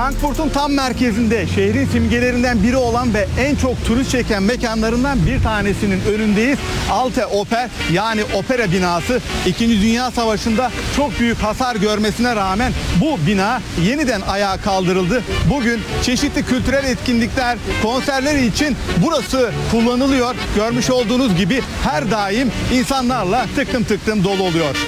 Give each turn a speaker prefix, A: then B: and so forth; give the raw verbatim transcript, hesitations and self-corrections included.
A: Frankfurt'un tam merkezinde şehrin simgelerinden biri olan ve en çok turist çeken mekanlarından bir tanesinin önündeyiz. Alte Oper yani opera binası İkinci Dünya Savaşı'nda çok büyük hasar görmesine rağmen bu bina yeniden ayağa kaldırıldı. Bugün çeşitli kültürel etkinlikler, konserler için burası kullanılıyor. Görmüş olduğunuz gibi her daim insanlarla tıklım tıklım dolu oluyor.